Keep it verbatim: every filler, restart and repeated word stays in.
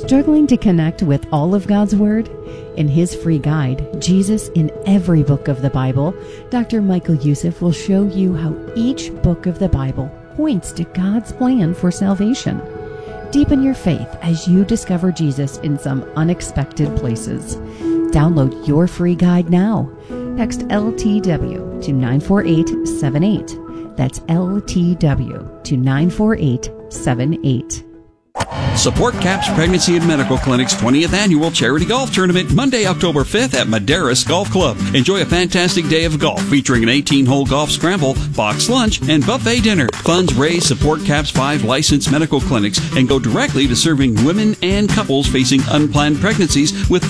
Struggling to connect with all of God's Word? In his free guide, Jesus in Every Book of the Bible, Doctor Michael Youssef will show you how each book of the Bible points to God's plan for salvation. Deepen your faith as you discover Jesus in some unexpected places. Download your free guide now. Text L T W to nine four eight seven eight. That's L T W to nine four eight seven eight. Support CAPS Pregnancy and Medical Clinic's twentieth Annual Charity Golf Tournament, Monday, October fifth at Madeiras Golf Club. Enjoy a fantastic day of golf featuring an eighteen-hole golf scramble, box lunch, and buffet dinner. Funds raised support CAPS five licensed medical clinics and go directly to serving women and couples facing unplanned pregnancies with